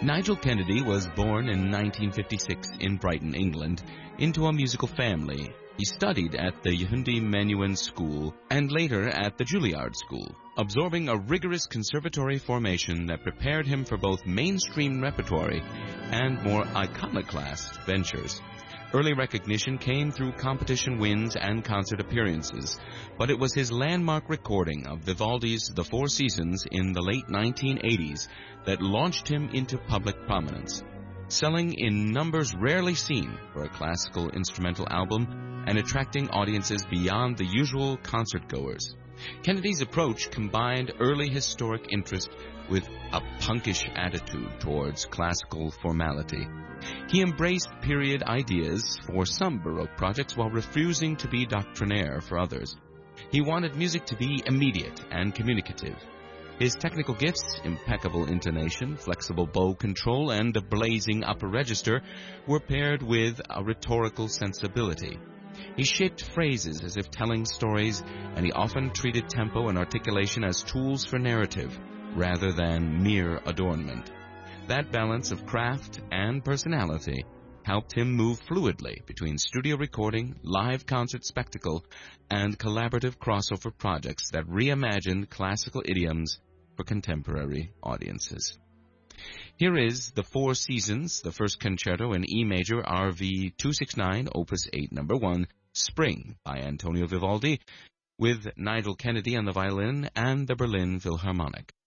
Nigel Kennedy was born in 1956 in Brighton, England, into a musical family. He studied at the Yaoundé Menuhin School and later at the Juilliard School, absorbing a rigorous conservatory formation that prepared him for both mainstream repertory and more iconoclast ventures. Early recognition came through competition wins and concert appearances, but it was his landmark recording of Vivaldi's The Four Seasons in the late 1980s that launched him into public prominence, selling in numbers rarely seen for a classical instrumental album and attracting audiences beyond the usual concert-goers. Kennedy's approach combined early historic interest with a punkish attitude towards classical formality. He embraced period ideas for some Baroque projects while refusing to be doctrinaire for others. He wanted music to be immediate and communicative. His technical gifts, impeccable intonation, flexible bow control, and a blazing upper register were paired with a rhetorical sensibility. He shaped phrases as if telling stories, and he often treated tempo and articulation as tools for narrative rather than mere adornment. That balance of craft and personality helped him move fluidly between studio recording, live concert spectacle, and collaborative crossover projects that reimagined classical idioms for contemporary audiences. Here is The Four Seasons, the first concerto in E major, RV 269, Opus 8, number 1, Spring, by Antonio Vivaldi, with Nigel Kennedy on the violin and the Berlin Philharmonic.